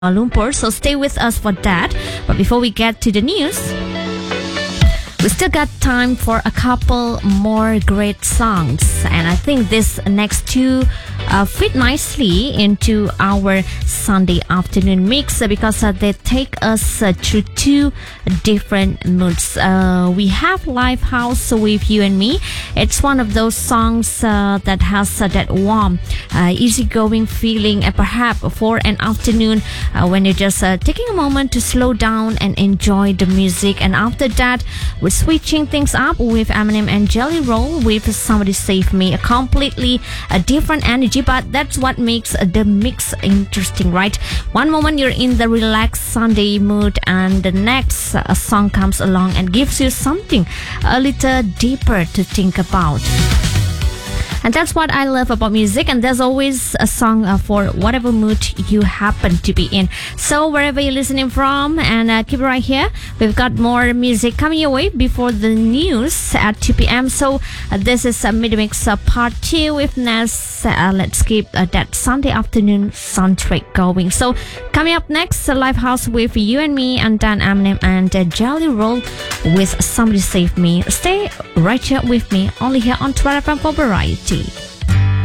Lumpur. So stay with us for that. But before we get to the news, we still got time for a couple more great songs, and I think this next two fit nicely into our Sunday afternoon mix because they take us through two different moods. We have Live House with You and Me. It's one of those songs that has that warm, easygoing feeling, and perhaps for an afternoon when you're just taking a moment to slow down and enjoy the music. And after that, we're switching things up with Eminem and Jelly Roll with Somebody Save Me, a completely different energy, but that's what makes the mix interesting, right? One moment you're in the relaxed Sunday mood, and the next song comes along and gives you something a little deeper to think about. And that's what I love about music, and there's always a song for whatever mood you happen to be in. So wherever you're listening from, and keep it right here, we've got more music coming your way before the news at 2 p.m. So this is a mid-mix part 2 with Ness. Let's keep that Sunday afternoon soundtrack going. So coming up next, Live House with You and Me, and then Eminem and Jelly Roll with Somebody Save Me. Stay right here with me, only here on 12 FM for Variety.